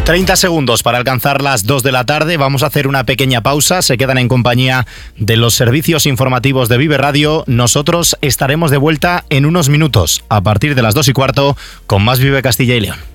30 segundos para alcanzar las 2 de la tarde. Vamos a hacer una pequeña pausa. Se quedan en compañía de los servicios informativos de Vive Radio. Nosotros estaremos de vuelta en unos minutos, a partir de las 2:15, con más Vive Castilla y León.